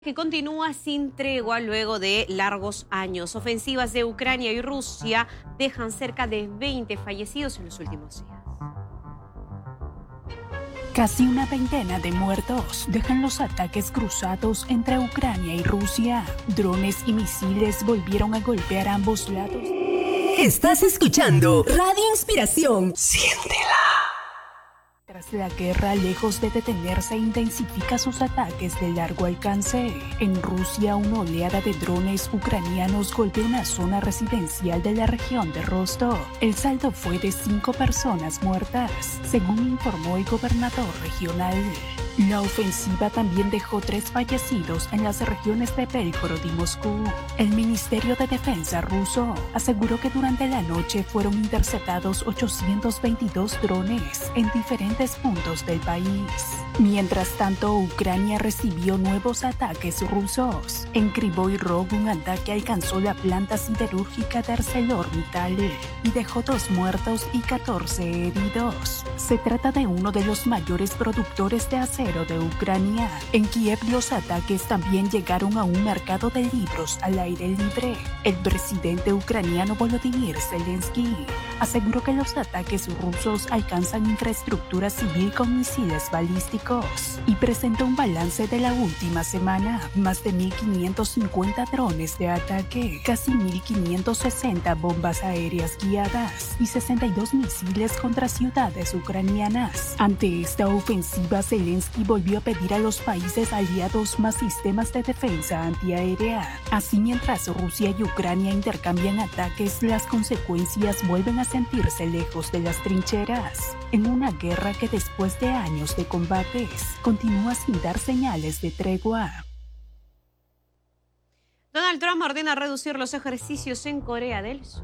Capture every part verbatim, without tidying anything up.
Que continúa sin tregua luego de largos años. Ofensivas de Ucrania y Rusia dejan cerca de veinte fallecidos en los últimos días. Casi una veintena de muertos dejan los ataques cruzados entre Ucrania y Rusia. Drones y misiles volvieron a golpear a ambos lados. Estás escuchando Radio Inspiración. Siéntela. Tras la guerra, lejos de detenerse, intensifica sus ataques de largo alcance. En Rusia, una oleada de drones ucranianos golpeó una zona residencial de la región de Rostov. El saldo fue de cinco personas muertas, según informó el gobernador regional. La ofensiva también dejó tres fallecidos en las regiones de Belgorod y Moscú. El Ministerio de Defensa ruso aseguró que durante la noche fueron interceptados ochocientos veintidós drones en diferentes puntos del país. Mientras tanto, Ucrania recibió nuevos ataques rusos. En Kryvyi Rog, un ataque alcanzó la planta siderúrgica de ArcelorMittal y dejó dos muertos y catorce heridos. Se trata de uno de los mayores productores de acero de Ucrania. En Kiev, los ataques también llegaron a un mercado de libros al aire libre. El presidente ucraniano Volodymyr Zelensky aseguró que los ataques rusos alcanzan infraestructura civil con misiles balísticos y presentó un balance de la última semana: más de mil quinientos cincuenta drones de ataque, casi mil quinientos sesenta bombas aéreas guiadas y sesenta y dos misiles contra ciudades ucranianas. Ante esta ofensiva, Zelensky volvió a pedir a los países aliados más sistemas de defensa antiaérea. Así, mientras Rusia y Ucrania intercambian ataques, las consecuencias vuelven a sentirse lejos de las trincheras, en una guerra que después de años de combates continúa sin dar señales de tregua. Donald Trump ordena reducir los ejercicios en Corea del Sur.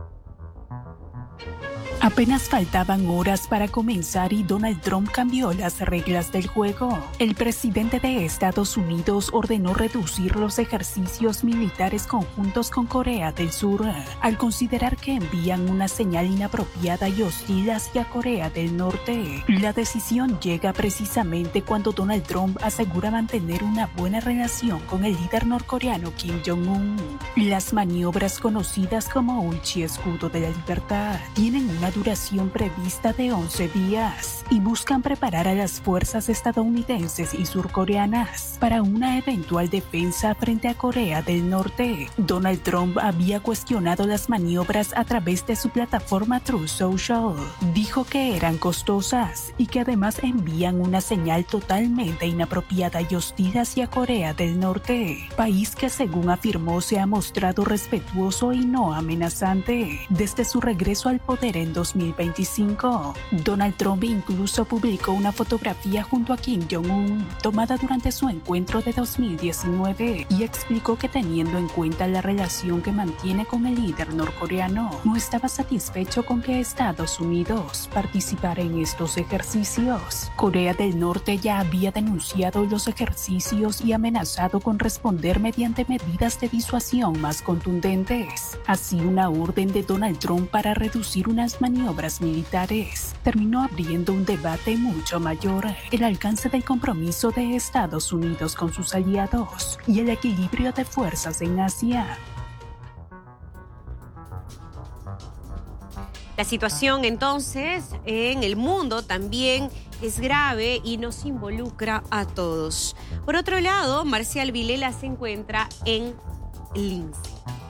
Apenas faltaban horas para comenzar y Donald Trump cambió las reglas del juego. El presidente de Estados Unidos ordenó reducir los ejercicios militares conjuntos con Corea del Sur, al considerar que envían una señal inapropiada y hostil hacia Corea del Norte. La decisión llega precisamente cuando Donald Trump asegura mantener una buena relación con el líder norcoreano Kim Jong-un. Las maniobras, conocidas como Ulchi Escudo de la Libertad, tienen una duración prevista de once días y buscan preparar a las fuerzas estadounidenses y surcoreanas para una eventual defensa frente a Corea del Norte. Donald Trump había cuestionado las maniobras a través de su plataforma Truth Social. Dijo que eran costosas y que además envían una señal totalmente inapropiada y hostil hacia Corea del Norte, país que, según afirmó, se ha mostrado respetuoso y no amenazante desde su regreso al poder en dos mil veinticinco. Donald Trump incluso publicó una fotografía junto a Kim Jong-un tomada durante su encuentro de dos mil diecinueve y explicó que, teniendo en cuenta la relación que mantiene con el líder norcoreano, no estaba satisfecho con que Estados Unidos participara en estos ejercicios. Corea del Norte ya había denunciado los ejercicios y amenazado con responder mediante medidas de disuasión más contundentes. Así, una orden de Donald Trump para reducir unas maniobras militares terminó abriendo un debate mucho mayor: el alcance del compromiso de Estados Unidos con sus aliados y el equilibrio de fuerzas en Asia. La situación entonces en el mundo también es grave y nos involucra a todos. Por otro lado, Marcial Vilela se encuentra en Lince.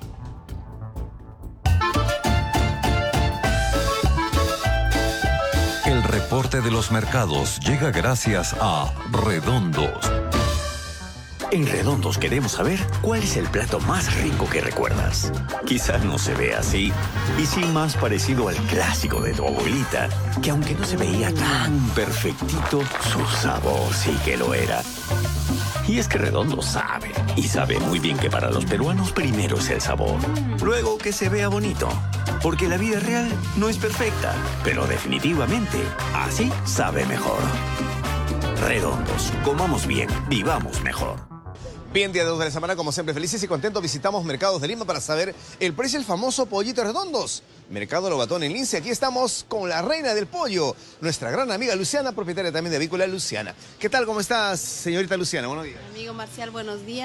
El reporte de los mercados llega gracias a Redondos. En Redondos queremos saber cuál es el plato más rico que recuerdas. Quizás no se ve así, y sí más parecido al clásico de tu abuelita, que aunque no se veía tan perfectito, su sabor sí que lo era. Y es que Redondo sabe, y sabe muy bien que para los peruanos primero es el sabor, luego que se vea bonito. Porque la vida real no es perfecta, pero definitivamente así sabe mejor. Redondos, comamos bien, vivamos mejor. Bien, día dos de la semana, como siempre, felices y contentos, visitamos Mercados de Lima para saber el precio del famoso pollito redondos. Mercado Lobatón en Lince, aquí estamos con la reina del pollo, nuestra gran amiga Luciana, propietaria también de Avícola Luciana. ¿Qué tal, cómo estás, señorita Luciana? Buenos días. Amigo Marcial, buenos días.